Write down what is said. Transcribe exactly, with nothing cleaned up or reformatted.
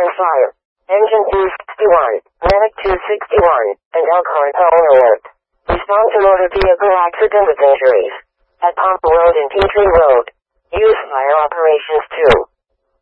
Elkhorn Fire, Engine two sixty-one, Medic two sixty-one, and Elkhorn Power Alert. Respond to motor vehicle accident with injuries at Pump Road and Petrie Road. Use Fire Operations two.